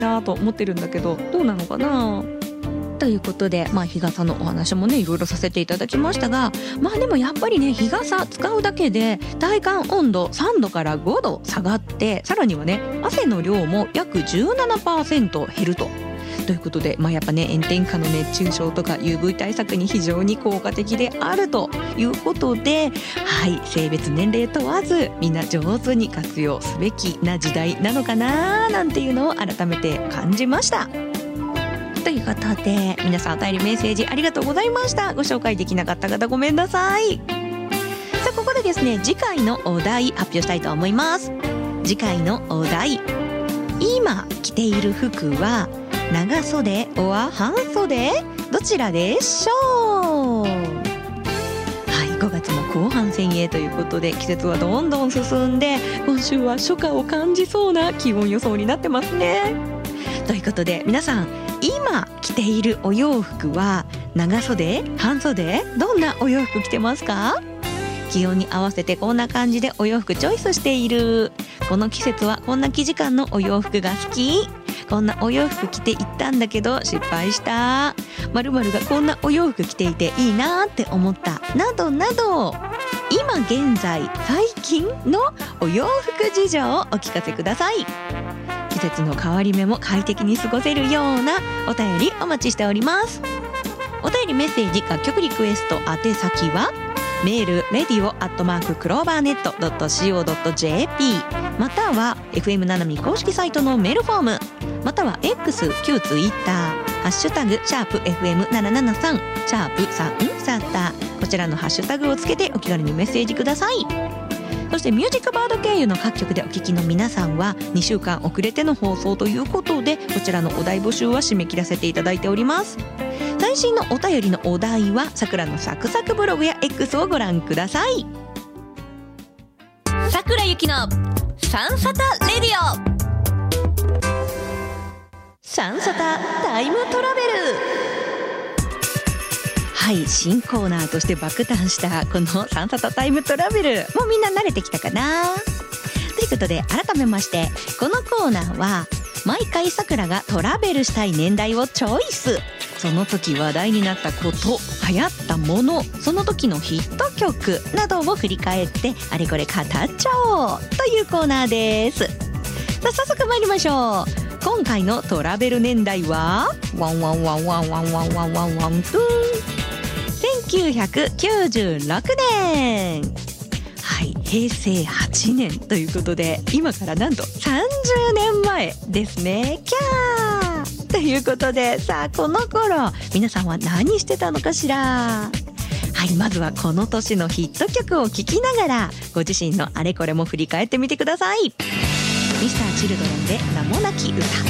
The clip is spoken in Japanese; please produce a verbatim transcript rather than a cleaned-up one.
なと思ってるんだけど、どうなのかなということで、まあ、日傘のお話もねいろいろさせていただきましたが、まあでもやっぱりね日傘使うだけで体感温度さんどからごど下がって、さらにはね汗の量も約 じゅうななパーセント 減ると。ということで、まあ、やっぱね炎天下の熱中症とか ユーブイ 対策に非常に効果的であるということで、はい性別年齢問わずみんな上手に活用すべきな時代なのかななんていうのを改めて感じました。ということで皆さんお便りメッセージありがとうございました。ご紹介できなかった方ごめんなさい。さあここでですね次回のお題発表したいと思います。次回のお題、今着ている服は長袖は半袖どちらでしょう。はい、ごがつも後半戦へということで季節はどんどん進んで、今週は初夏を感じそうな気温予想になってますね。ということで皆さん今着ているお洋服は長袖半袖どんなお洋服着てますか？気温に合わせてこんな感じでお洋服チョイスしている、この季節はこんな生地感のお洋服が好き、こんなお洋服着て行ったんだけど失敗した、〇〇がこんなお洋服着ていていいなって思ったなどなど、今現在最近のお洋服事情をお聞かせください。季節の変わり目も快適に過ごせるようなお便りお待ちしております。お便りメッセージ楽曲リクエスト宛先はメール レディオ アットマーク クローバーネット ドット シーオー ドット ジェーピー または エフエム ななみ公式サイトのメールフォーム、または X、旧 Twitter、ハッシュタグシャープ エフエムななななさん シャープさんサタ、こちらのハッシュタグをつけてお気軽にメッセージください。そしてミュージックバード経由の各局でお聞きの皆さんはにしゅうかん遅れての放送ということで、こちらのお題募集は締め切らせていただいております。最新のお便りのお題はさくらのサクサクブログや X をご覧ください。さくらゆきのサンサタレディオ、サンサタタイムトラベル。はい、新コーナーとして爆誕したこのサンサタタイムトラベル、もうみんな慣れてきたかなということで、改めましてこのコーナーは毎回さくらがトラベルしたい年代をチョイス、その時話題になったこと、流行ったもの、その時のヒット曲などを振り返ってあれこれ語っちゃおうというコーナーです。さあ早速参りましょう。今回のトラベル年代はワンワンワンワンワンワンワンワンワントゥせんきゅうひゃくきゅうじゅうろくねん、はい、へいせいはちねんということで、今からなんとさんじゅうねんまえですね。キャーということで、さあこの頃皆さんは何してたのかしら。はい、まずはこの年のヒット曲を聴きながらご自身のあれこれも振り返ってみてください。ミスターチルドレンで名もなき歌。